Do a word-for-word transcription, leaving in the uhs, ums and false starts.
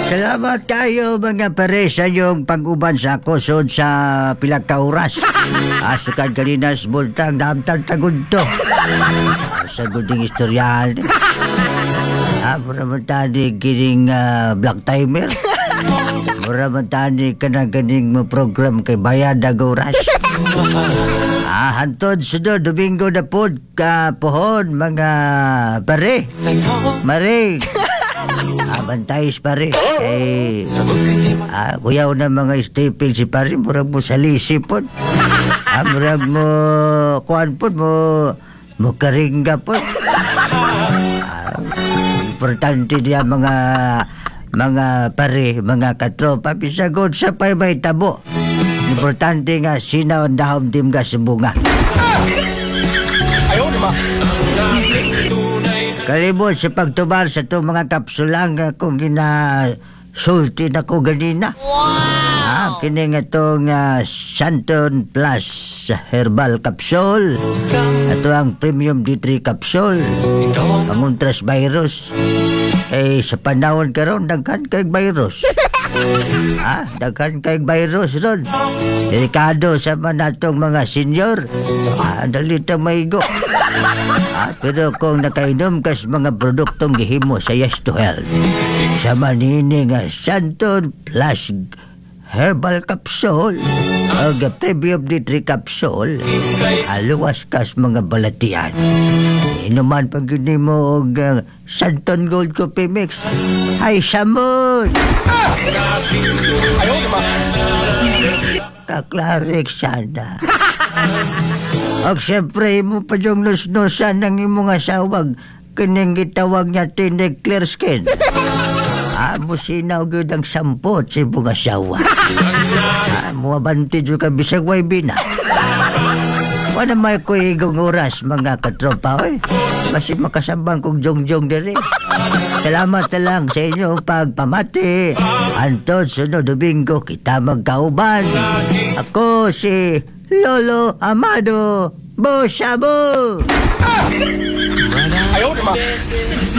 Salamat kayo mga pare sa iyong pag-uban sa kusod sa pilang ka oras. Asukan kanina sa bultang damtang tagod to. Sa guding istoryahan. Ah, mura man tani kining uh, black timer. Mura man tani ka na ganing mo program kay Bayad ag oras. Ah, hantod sunod Domingo na po ka pohon mga pare. Mare. Ah, bantayis pare. Eh, ah, kuyaw na mga staples si pare. Murag mo salisi po. Ah, murag mo kuhan po mo mo karingga po. Ah, importante diya mga mga pare, mga katropa. Bisagod sa pa'y may tabo. Importante nga sinaw ang dahom tim ka sa bunga. Ayaw naman. Kalibot sa pagtubar sa itong mga kapsulang kung gina-sulti na ko ganina. Wow! Ah, kini nga itong uh, Santon Plus Herbal Capsule. Ito ang Premium D three Capsule. Panguntras virus. Eh, sa panahon karon daghan kay virus. Ah, daghan kay virus ron. Delikado sa manatong mga senior. Ah, dalita maigo. Ah, pero kung nakainom ka sa mga produktong gihimo sa Yes to Health, sa manini nga Santon Plus Herbal Capsule o Premium D three Capsule, aluwas ka sa mga balatian. Inuman pag gini mo og uh, Santon Gold Coffee Mix, ay samot! Ayaw naman. Kaklarik sana. Og siyempre, mo pa yung nusnusan ng imong asawag kining gitawag niya tinig clear skin. Amo sinaw gud ang sampot sa imong asawa. Amo abanti jud ka bisag way bina. Wala may ko igong oras mga katropa oy. Basi makasabang kong jongjong diri. Salamat na lang sa inyong pagpamati. Antod sunod Domingo kita magkauban. Ako si Lolo Amado Boshabo. Ayaw naman.